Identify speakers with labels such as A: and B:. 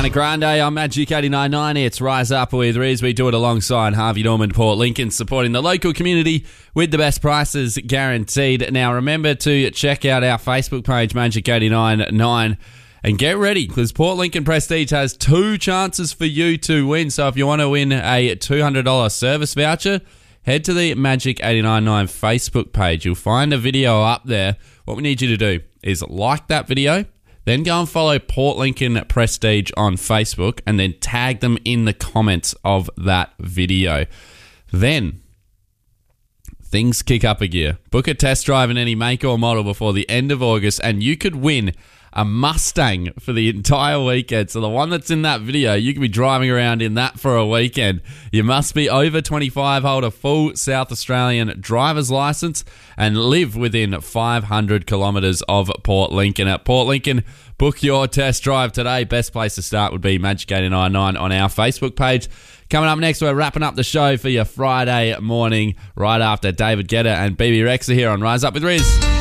A: Ariana Grande on Magic 89.9. It's Rise Up with Riz. We do it alongside Harvey Norman Port Lincoln, supporting the local community with the best prices guaranteed. Now, remember to check out our Facebook page, Magic 89.9, and get ready because Port Lincoln Prestige has 2 chances for you to win. So if you want to win a $200 service voucher, head to the Magic 89.9 Facebook page. You'll find a video up there. What we need you to do is like that video, then go and follow Port Lincoln Prestige on Facebook and then tag them in the comments of that video. Then things kick up a gear. Book a test drive in any make or model before the end of August and you could win a Mustang for the entire weekend. So the one that's in that video, you could be driving around in that for a weekend. You must be over 25, hold a full South Australian driver's license, and live within 500 kilometres of Port Lincoln. At Port Lincoln, book your test drive today. Best place to start would be Magic 89.9 on our Facebook page. Coming up next, we're wrapping up the show for your Friday morning right after David Guetta and BB Rexa here on Rise Up with Riz.